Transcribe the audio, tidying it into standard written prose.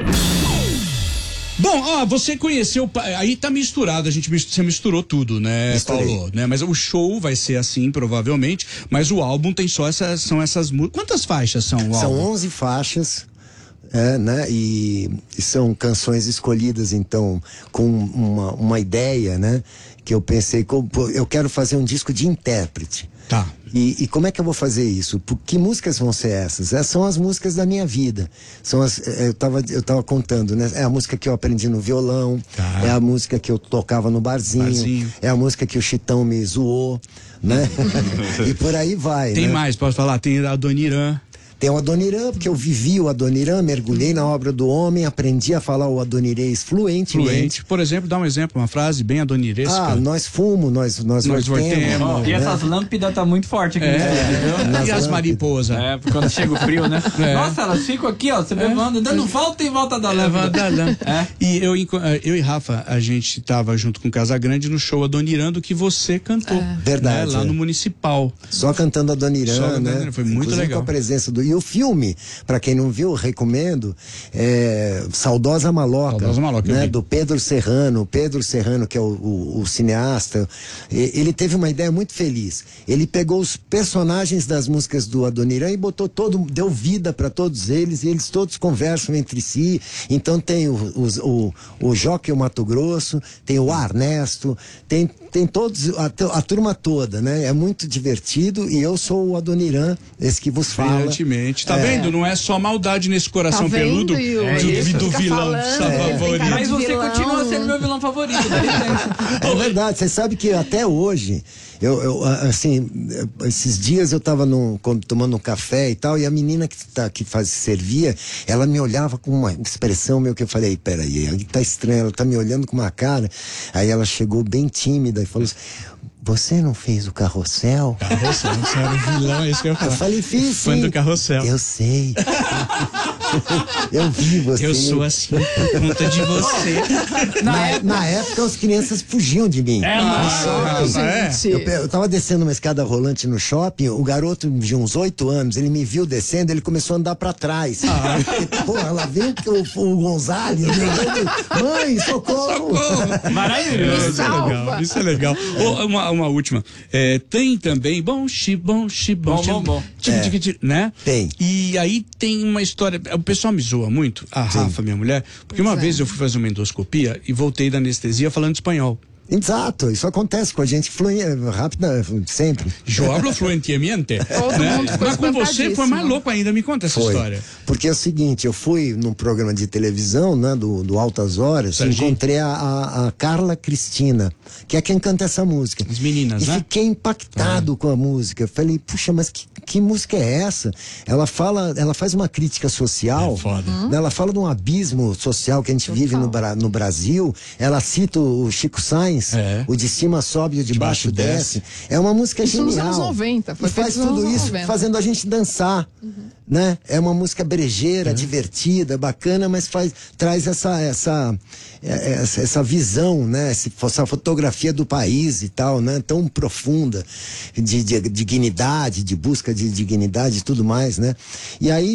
Bom, ó, você conheceu, aí tá misturado, você misturou tudo, né, Misturei. Paulo? Né? Mas o show vai ser assim, provavelmente, mas o álbum tem só são essas músicas. Quantas faixas são o São álbum? 11 faixas, né? E são canções escolhidas, então, com uma ideia, né? Que eu pensei, eu quero fazer um disco de intérprete. Tá. E como é que eu vou fazer isso? Que músicas vão ser essas? Essas são as músicas da minha vida. Eu tava contando, né? É a música que eu aprendi no violão, Tá. é a música que eu tocava no barzinho. É a música que o Chitão me zoou, né? E por aí vai, Tem né? mais, posso falar? Tem a Adoniran. Tem o Adoniran, porque eu vivi o Adoniran, mergulhei na obra do homem, aprendi a falar o adonirês fluentemente. Por exemplo, dá um exemplo, uma frase bem adoniresca. Nós fumos, nós vortemos. E essas lâmpadas tá muito forte aqui. E as mariposas? Quando chega o frio, né? Nossa, elas ficam aqui, ó, você levando, dando volta em volta da lâmpada. E eu e Rafa, a gente tava junto com Casagrande no show Adoniran do que você cantou. Verdade. Né, lá no Municipal. Só cantando Adoniran, né? Foi muito inclusive legal. Com a presença do... E o filme, pra quem não viu, eu recomendo, Saudosa Maloca. Saudosa Maloca, né? Do Pedro Serrano, que é o cineasta. Ele teve uma ideia muito feliz. Ele pegou os personagens das músicas do Adoniran e deu vida pra todos eles, e eles todos conversam entre si. Então tem o Joque, o Mato Grosso, tem o Ernesto, tem todos, a turma toda, né? É muito divertido, e eu sou o Adoniran, esse que vos fala. Brilhantemente. Tá vendo? Não é só maldade nesse coração peludo do vilão favorito. Mas você continua sendo meu vilão favorito, dá licença. É verdade, você sabe que até hoje, esses dias eu tava tomando um café e tal, e a menina que servia, ela me olhava com uma expressão meio que eu falei, peraí, tá estranho, ela tá me olhando com uma cara. Aí ela chegou bem tímida e falou assim: você não fez o Carrossel? Carrossel, você era o vilão, é isso que eu ia falar. Eu falei, fiz sim. Fã do Carrossel. Eu sei. Eu vi você. Eu sou assim por conta de você. Na época, as crianças fugiam de mim. Eu tava descendo uma escada rolante no shopping, o garoto de uns 8 anos, ele me viu descendo, ele começou a andar pra trás. Porra, lá vem o Gonzalez, mãe, socorro! Maravilhoso. Isso é legal. Uma última. Tem também bom, né? Tem. E aí tem uma história. O pessoal me zoa muito, a Rafa, minha mulher, porque uma vez eu fui fazer uma endoscopia e voltei da anestesia falando espanhol. Exato, isso acontece com a gente rápida, sempre. Eu hablo fluentemente. Mas com você foi mais louco ainda, me conta essa história. Porque é o seguinte, eu fui num programa de televisão, né, do Altas Horas, encontrei a Carla Cristina, que é quem canta essa música. As meninas, né? E fiquei impactado com a música. Falei, puxa, mas que música é essa? Ela faz uma crítica social, né? Ela fala de um abismo social que a gente vive no Brasil. Ela cita o Chico Sainz, o de cima sobe e o de baixo desce. É uma música genial. Nos anos 90. E faz tudo isso fazendo a gente dançar. Né? É uma música brejeira, divertida, bacana, mas traz essa visão, né? Essa fotografia do país e tal, né? Tão profunda, de dignidade, de busca de dignidade e tudo mais, né? E aí